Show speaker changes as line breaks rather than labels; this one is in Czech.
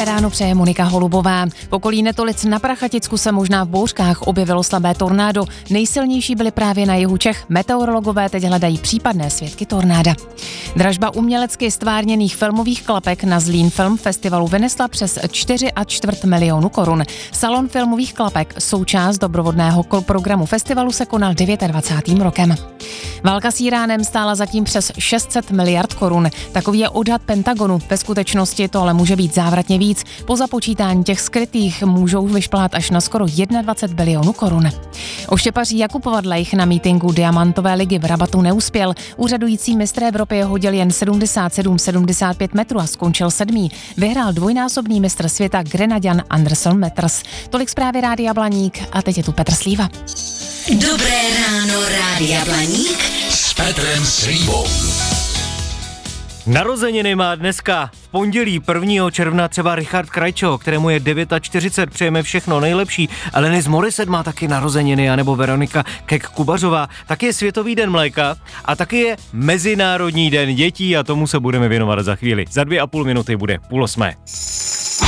Dobré ráno přeje Monika Holubová. V okolí Netolic na Prachaticku se možná v bouřkách objevilo slabé tornádo. Nejsilnější byly právě na jihu Čech. Meteorologové teď hledají případné svědky tornáda. Dražba umělecky stvárněných filmových klapek na Zlín Film Festivalu vynesla přes 4,25 milionu korun. Salon filmových klapek, součást doprovodného programu festivalu, se konal 29. rokem. Válka s Íránem stála zatím přes 600 miliard korun. Takový je odhad Pentagonu. Ve skutečnosti to ale může být závratně víc. Po započítání těch skrytých můžou vyšplhat až na skoro 21 bilionů korun. Oštěpaří Jakub Vadlejch na mítinku Diamantové ligy v Rabatu neuspěl. Úřadující mistr Evropy hodil jen 77,75 metrů a skončil 7. Vyhrál dvojnásobný mistr světa Grenadian Anderson Meters. Tolik zprávy Rádia Blaník a teď je tu Petr Slíva.
Dobré ráno, Rádia Blaník
s Petrem Slívou.
Narozeniny má dneska v pondělí 1. června třeba Richard Krajčo, kterému je 49, přejeme všechno nejlepší. Alanis Morissette má taky narozeniny, anebo Veronika Keck-Kubařová. Taky je Světový den mléka a taky je Mezinárodní den dětí a tomu se budeme věnovat za chvíli. Za 2,5 minuty bude 7:30.